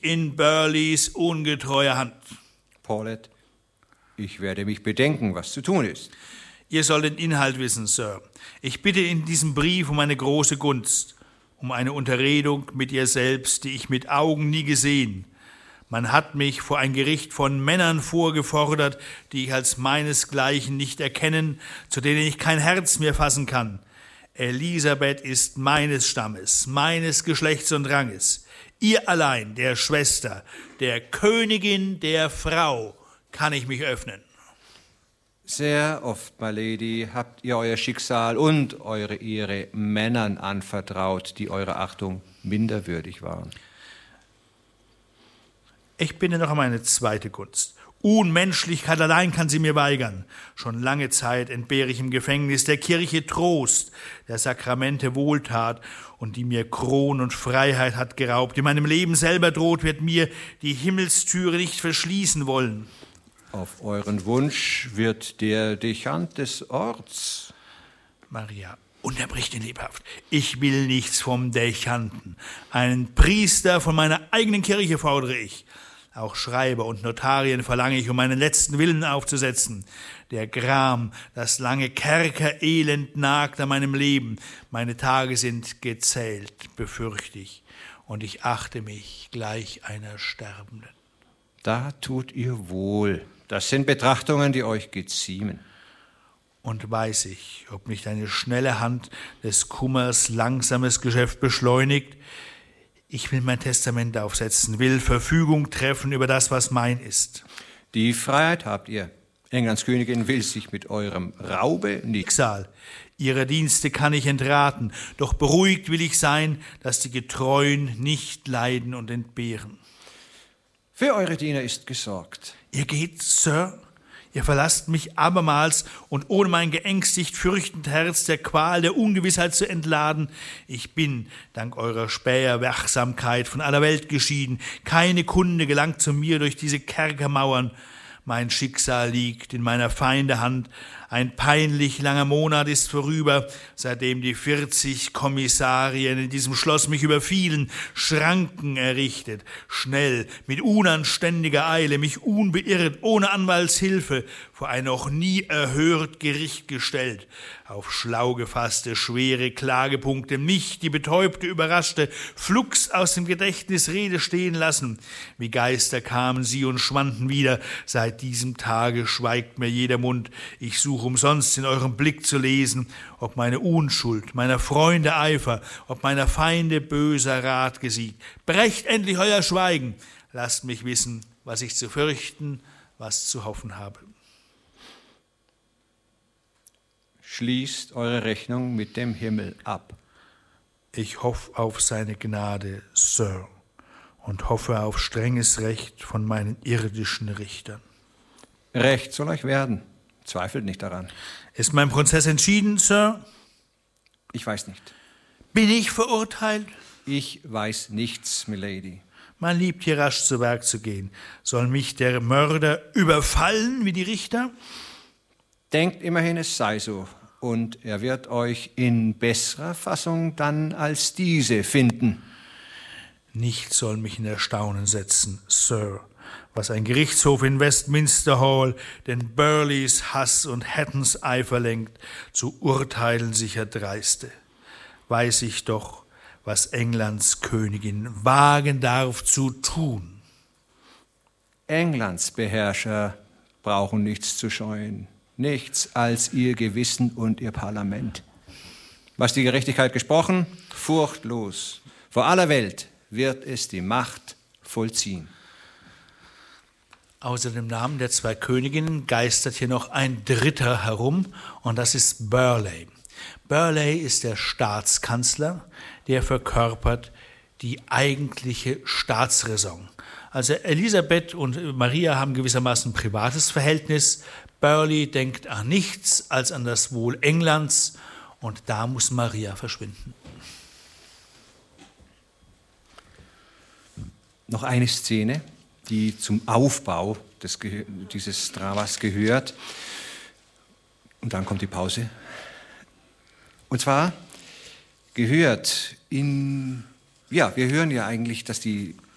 in Burleys ungetreuer Hand. Paulet, ich werde mich bedenken, was zu tun ist. Ihr sollt den Inhalt wissen, Sir. Ich bitte in diesem Brief um eine große Gunst, um eine Unterredung mit ihr selbst, die ich mit Augen nie gesehen. Man hat mich vor ein Gericht von Männern vorgefordert, die ich als meinesgleichen nicht erkennen, zu denen ich kein Herz mehr fassen kann. Elisabeth ist meines Stammes, meines Geschlechts und Ranges. Ihr allein, der Schwester, der Königin, der Frau, kann ich mich öffnen. Sehr oft, my Lady, habt ihr euer Schicksal und eure Ehre Männern anvertraut, die eurer Achtung minderwürdig waren. Ich bitte noch um eine zweite Gunst. Unmenschlichkeit allein kann sie mir weigern. Schon lange Zeit entbehre ich im Gefängnis der Kirche Trost, der Sakramente Wohltat und die mir Kron und Freiheit hat geraubt. In meinem Leben selber droht, wird mir die Himmelstüre nicht verschließen wollen. Auf euren Wunsch wird der Dechant des Orts. Maria unterbricht ihn lebhaft. Ich will nichts vom Dechanten. Einen Priester von meiner eigenen Kirche fordere ich. Auch Schreiber und Notarien verlange ich, um meinen letzten Willen aufzusetzen. Der Gram, das lange Kerkerelend nagt an meinem Leben. Meine Tage sind gezählt, befürchte ich, und ich achte mich gleich einer Sterbenden. Da tut ihr wohl. Das sind Betrachtungen, die euch geziemen. Und weiß ich, ob nicht eine schnelle Hand des Kummers langsames Geschäft beschleunigt. Ich will mein Testament aufsetzen, will Verfügung treffen über das, was mein ist. Die Freiheit habt ihr. Englands Königin will sich mit eurem Raube nicht. Schicksal, ihrer Dienste kann ich entraten, doch beruhigt will ich sein, dass die Getreuen nicht leiden und entbehren. Für eure Diener ist gesorgt. Ihr geht, Sir? Ihr verlasst mich abermals und ohne mein geängstigt fürchtend Herz der Qual der Ungewissheit zu entladen. Ich bin, dank eurer späher Wachsamkeit, von aller Welt geschieden. Keine Kunde gelangt zu mir durch diese Kerkermauern. Mein Schicksal liegt in meiner Feinde Hand. Ein peinlich langer Monat ist vorüber, seitdem die 40 Kommissarien in diesem Schloss mich überfielen, Schranken errichtet, schnell, mit unanständiger Eile, mich unbeirrt, ohne Anwaltshilfe, vor ein noch nie erhört Gericht gestellt, auf schlau gefasste, schwere Klagepunkte mich, die Betäubte, überraschte, flugs aus dem Gedächtnis Rede stehen lassen. Wie Geister kamen sie und schwanden wieder, seit diesem Tage schweigt mir jeder Mund, ich suche umsonst in eurem Blick zu lesen, ob meine Unschuld, meiner Freunde Eifer, ob meiner Feinde böser Rat gesiegt. Brecht endlich euer Schweigen, lasst mich wissen, was ich zu fürchten, was zu hoffen habe. Schließt eure Rechnung mit dem Himmel ab. Ich hoffe auf seine Gnade, Sir, und hoffe auf strenges Recht von meinen irdischen Richtern. Recht soll euch werden. Zweifelt nicht daran. Ist mein Prozess entschieden, Sir? Ich weiß nicht. Bin ich verurteilt? Ich weiß nichts, milady. Man liebt hier rasch zu Werk zu gehen. Soll mich der Mörder überfallen wie die Richter? Denkt immerhin, es sei so. Und er wird euch in besserer Fassung dann als diese finden. Nichts soll mich in Erstaunen setzen, Sir, was ein Gerichtshof in Westminster Hall den Burleys Hass und Hattons Eifer lenkt, zu urteilen sicher dreiste. Weiß ich doch, was Englands Königin wagen darf zu tun. Englands Beherrscher brauchen nichts zu scheuen, nichts als ihr Gewissen und ihr Parlament. Was die Gerechtigkeit gesprochen, furchtlos, vor aller Welt wird es die Macht vollziehen. Außer dem Namen der zwei Königinnen geistert hier noch ein dritter herum, und das ist Burleigh. Burleigh ist der Staatskanzler, der verkörpert die eigentliche Staatsräson. Also Elisabeth und Maria haben gewissermaßen ein privates Verhältnis. Burleigh denkt an nichts als an das Wohl Englands, und da muss Maria verschwinden. Noch eine Szene, die zum Aufbau dieses Dramas gehört. Und dann kommt die Pause. Und zwar gehört wir hören ja eigentlich, dass die